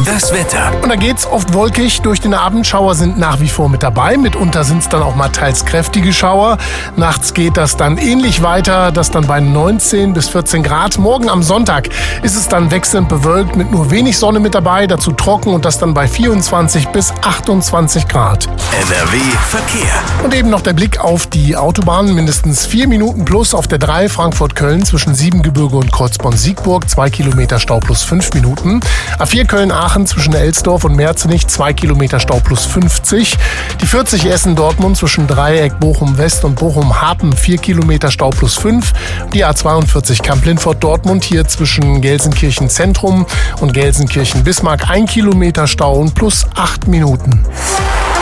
Das Wetter. Und da geht's oft wolkig durch den Abend. Schauer sind nach wie vor mit dabei. Mitunter sind es dann auch mal teils kräftige Schauer. Nachts geht das dann ähnlich weiter. Das dann bei 19 bis 14 Grad. Morgen am Sonntag ist es dann wechselnd bewölkt mit nur wenig Sonne mit dabei. Dazu trocken und das dann bei 24 bis 28 Grad. NRW Verkehr. Und eben noch der Blick auf die Autobahn. Mindestens 4 Minuten plus auf der 3 Frankfurt-Köln zwischen Siebengebirge und Kreuzborn-Siegburg. 2 Kilometer Stau plus 5 Minuten. A4 Köln-Aachen zwischen Elsdorf und Merzenich 2 Kilometer Stau plus 50. Die 40 Essen-Dortmund zwischen Dreieck Bochum-West und Bochum-Hapen 4 Kilometer Stau plus 5. Die A42 Kamp-Lindfort-Dortmund hier zwischen Gelsenkirchen-Zentrum und Gelsenkirchen-Bismarck 1 Kilometer Stau und plus 8 Minuten.